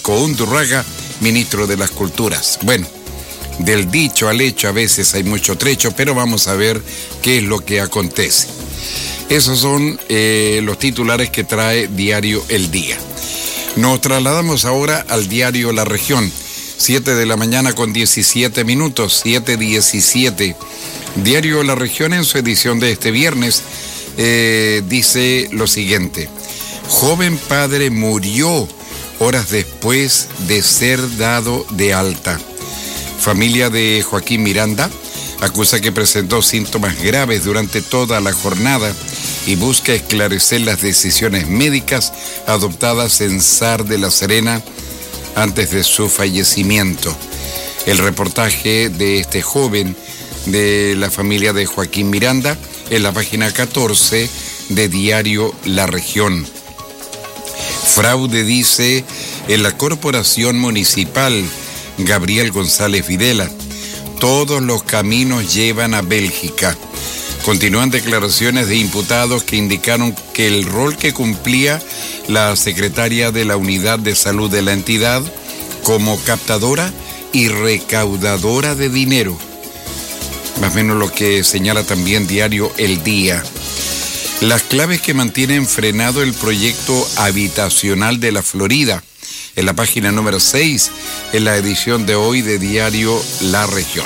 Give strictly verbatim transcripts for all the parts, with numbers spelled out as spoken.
Francisco Undurraga, ministro de las Culturas. Bueno, del dicho al hecho a veces hay mucho trecho, pero vamos a ver qué es lo que acontece. Esos son eh, los titulares que trae Diario El Día. Nos trasladamos ahora al diario La Región. siete de la mañana con diecisiete minutos, siete diecisiete. Diario La Región en su edición de este viernes eh, dice lo siguiente. Joven padre murió horas después de ser dado de alta. Familia de Joaquín Miranda acusa que presentó síntomas graves durante toda la jornada y busca esclarecer las decisiones médicas adoptadas en S A R de La Serena antes de su fallecimiento. El reportaje de este joven de la familia de Joaquín Miranda en la página catorce de Diario La Región. Fraude, dice, en la corporación municipal. Gabriel González Videla. Todos los caminos llevan a Bélgica. Continúan declaraciones de imputados que indicaron que el rol que cumplía la secretaria de la Unidad de Salud de la entidad como captadora y recaudadora de dinero. Más o menos lo que señala también Diario El Día. Las claves que mantienen frenado el proyecto habitacional de la Florida. En la página número seis, en la edición de hoy de Diario La Región.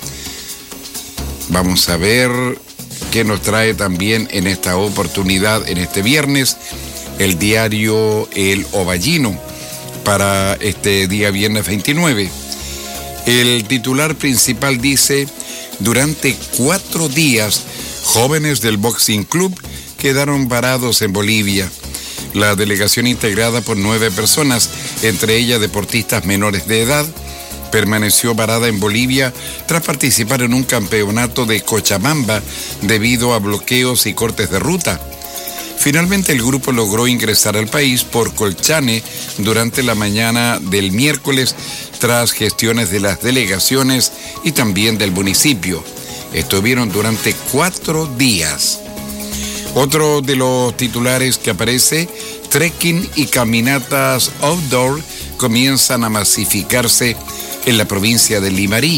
Vamos a ver qué nos trae también en esta oportunidad, en este viernes, el diario El Ovallino para este día viernes veintinueve. El titular principal dice, durante cuatro días, jóvenes del Boxing Club quedaron varados en Bolivia. La delegación, integrada por nueve personas, entre ellas deportistas menores de edad, permaneció varada en Bolivia tras participar en un campeonato de Cochabamba debido a bloqueos y cortes de ruta. Finalmente el grupo logró ingresar al país por Colchane durante la mañana del miércoles tras gestiones de las delegaciones y también del municipio. Estuvieron durante cuatro días. Otro de los titulares que aparece, trekking y caminatas outdoor comienzan a masificarse en la provincia de Limarí.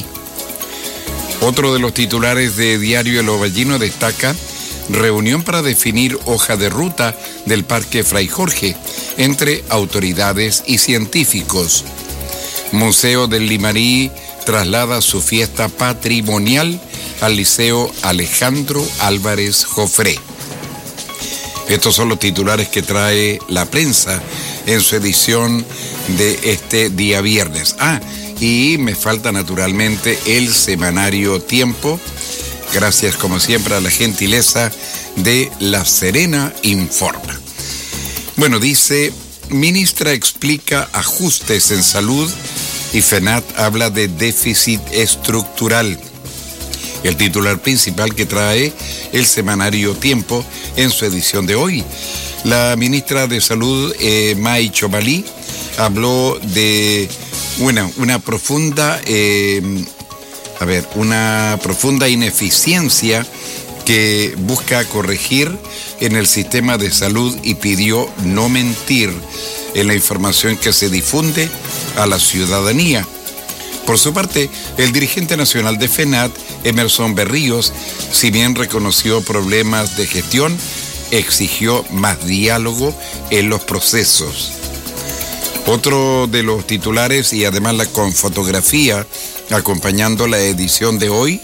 Otro de los titulares de Diario El Ovallino destaca, reunión para definir hoja de ruta del Parque Fray Jorge entre autoridades y científicos. Museo del Limarí traslada su fiesta patrimonial al Liceo Alejandro Álvarez Jofré. Estos son los titulares que trae la prensa en su edición de este día viernes. Ah, y me falta naturalmente el semanario Tiempo, gracias como siempre a la gentileza de La Serena Informa. Bueno, dice, ministra explica ajustes en salud y FENAT habla de déficit estructural. El titular principal que trae el semanario Tiempo en su edición de hoy. La ministra de Salud, eh, May Chobalí, habló de una, una profunda, eh, a ver, una profunda ineficiencia que busca corregir en el sistema de salud y pidió no mentir en la información que se difunde a la ciudadanía. Por su parte, el dirigente nacional de FENAT, Emerson Berríos, si bien reconoció problemas de gestión, exigió más diálogo en los procesos. Otro de los titulares, y además la con fotografía acompañando la edición de hoy,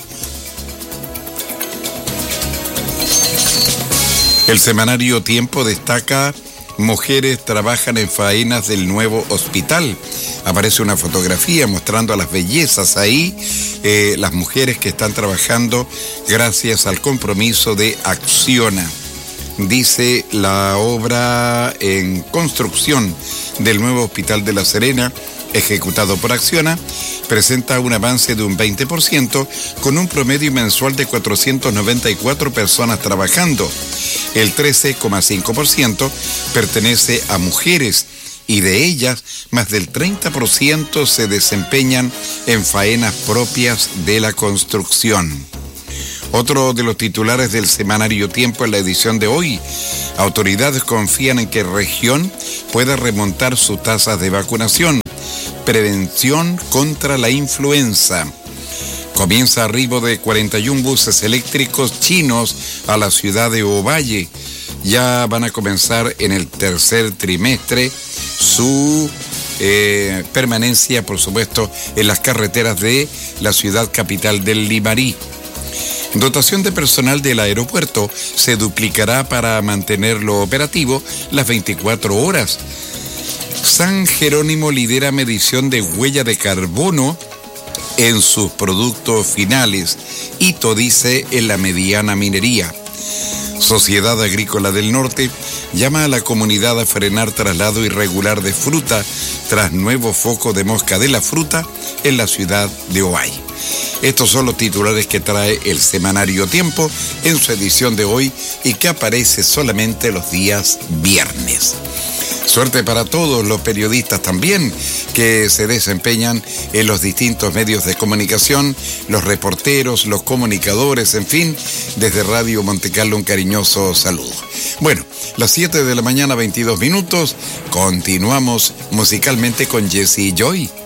el semanario Tiempo destaca, mujeres trabajan en faenas del nuevo hospital. Aparece una fotografía mostrando a las bellezas ahí, eh, las mujeres que están trabajando gracias al compromiso de Acciona. Dice, la obra en construcción del nuevo Hospital de La Serena, ejecutado por Acciona, presenta un avance de un veinte por ciento con un promedio mensual de cuatrocientas noventa y cuatro personas trabajando. El trece coma cinco por ciento pertenece a mujeres y de ellas más del treinta por ciento se desempeñan en faenas propias de la construcción. Otro de los titulares del semanario Tiempo en la edición de hoy, autoridades confían en que región pueda remontar sus tasas de vacunación. prevención contra la influenza. Comienza arribo de cuarenta y un buses eléctricos chinos a la ciudad de Ovalle. Ya van a comenzar en el tercer trimestre su eh, permanencia, por supuesto, en las carreteras de la ciudad capital del Limarí. Dotación de personal del aeropuerto se duplicará para mantenerlo operativo las veinticuatro horas. San Jerónimo lidera medición de huella de carbono en sus productos finales. Hito dice en la mediana minería. Sociedad Agrícola del Norte llama a la comunidad a frenar traslado irregular de fruta tras nuevo foco de mosca de la fruta en la ciudad de Ovalle. Estos son los titulares que trae el semanario Tiempo en su edición de hoy y que aparece solamente los días viernes. Suerte para todos los periodistas también que se desempeñan en los distintos medios de comunicación, los reporteros, los comunicadores, en fin, desde Radio Montecarlo un cariñoso saludo. Bueno, las siete de la mañana, veintidós minutos, continuamos musicalmente con Jesse Joy.